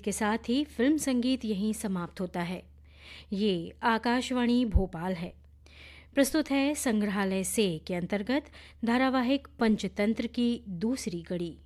के साथ ही फिल्म संगीत यहीं समाप्त होता है। ये आकाशवाणी भोपाल है। प्रस्तुत है संग्रहालय से के अंतर्गत धारावाहिक पंचतंत्र की दूसरी कड़ी।